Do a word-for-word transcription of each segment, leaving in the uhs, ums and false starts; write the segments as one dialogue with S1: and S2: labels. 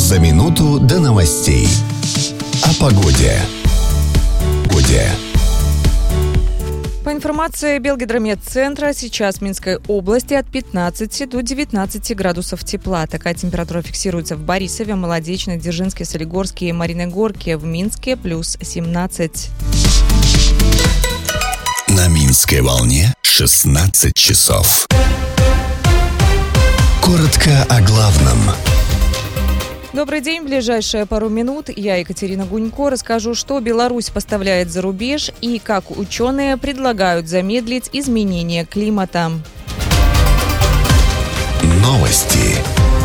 S1: За минуту до новостей. О погоде. Погоде.
S2: По информации Белгидромедцентра, сейчас в Минской области от пятнадцати до девятнадцати градусов тепла. Такая температура фиксируется в Борисове, Молодечной, Дзержинске, Солигорске и Мариногорке. В Минске плюс семнадцать.
S1: На Минской волне шестнадцать часов. Коротко о главном.
S2: Добрый день. В ближайшие пару минут я, Екатерина Гунько, расскажу, что Беларусь поставляет за рубеж и как ученые предлагают замедлить изменение климата.
S1: Новости.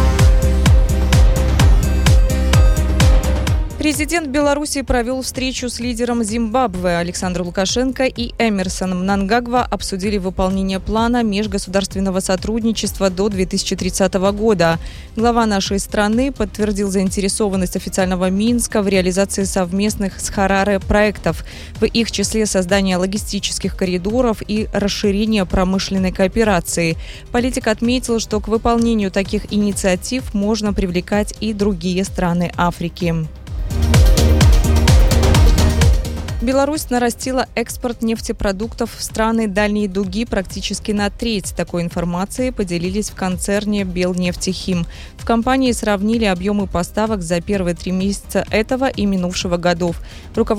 S2: Президент Беларуси провел встречу с лидером Зимбабве Александром Лукашенко и Эмерсоном Мнангагва, обсудили выполнение плана межгосударственного сотрудничества до две тысячи тридцатого года. Глава нашей страны подтвердил заинтересованность официального Минска в реализации совместных с Хараре проектов, в их числе создание логистических коридоров и расширение промышленной кооперации. Политик отметил, что к выполнению таких инициатив можно привлекать и другие страны Африки. Беларусь нарастила экспорт нефтепродуктов в страны дальней дуги практически на треть. Такой информацией поделились в концерне «Белнефтехим». В компании сравнили объемы поставок за первые три месяца этого и минувшего годов. Руководитель